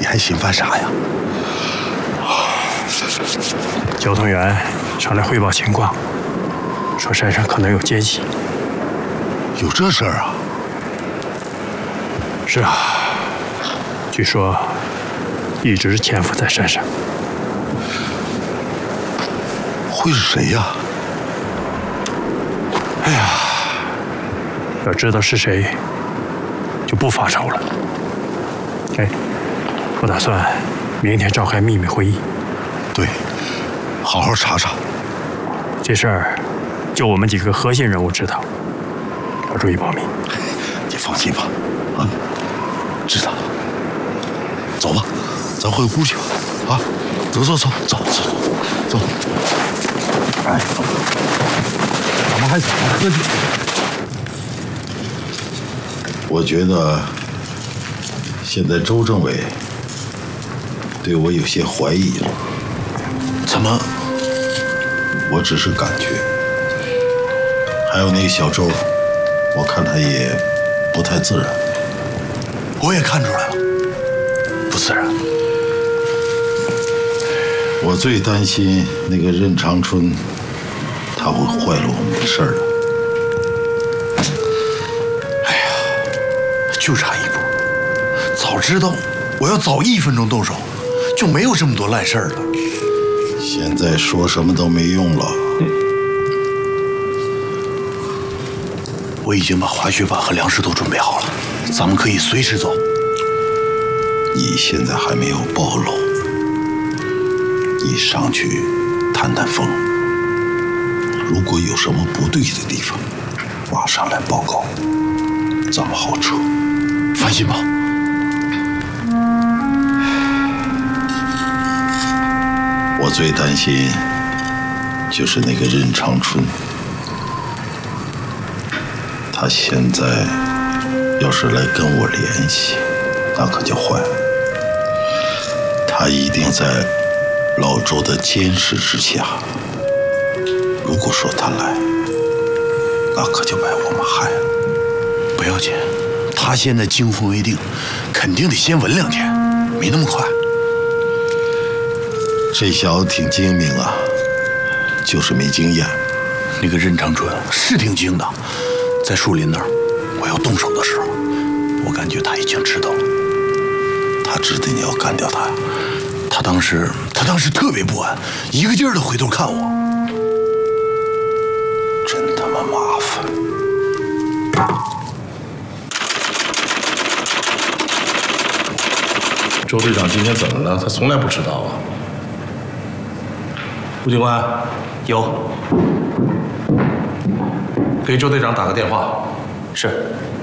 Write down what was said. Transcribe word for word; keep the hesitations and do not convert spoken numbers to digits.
你还心烦啥呀？ 交通员上来汇报情况，说山上可能有奸细。 有这事儿啊？ 是啊，据说一直潜伏在山上。 会是谁呀？哎呀， 要知道是谁，就不发愁了。哎，我打算明天召开秘密会议。 对，好好查查。 这事儿就我们几个核心人物知道，要注意保密。 你放心吧，啊，知道了。走吧，咱回屋去吧。啊，走走走走走走。哎，咱们还怎么喝酒？我觉得现在周政委对我有些怀疑了。 怎么？ 我只是感觉。还有那个小周，我看他也不太自然。 我也看出来了，不自然。 我最担心那个任长春，他会坏了我们的事儿的。 哎呀，就差一步，早知道我要早一分钟动手，就没有这么多烂事儿了。 现在说什么都没用了。 我已经把滑雪板和粮食都准备好了，咱们可以随时走。 你现在还没有暴露，你上去探探风，如果有什么不对的地方，马上来报告，咱们好撤。 放心吧。 我最担心就是那个任长春，他现在要是来跟我联系，那可就坏了。他一定在老周的监视之下。如果说他来，那可就把我们害了。 不要紧，他现在惊魂未定，肯定得先稳两天，没那么快。 这小子挺精明啊，就是没经验。 那个任长春是挺精的，在树林那儿，我要动手的时候，我感觉他已经知道了。 他知道你要干掉他， 他当时他当时特别不安，一个劲儿的回头看我。 真他妈麻烦。 周队长今天怎么了？他从来不迟到啊。吴警官， 有， 给周队长打个电话。 是。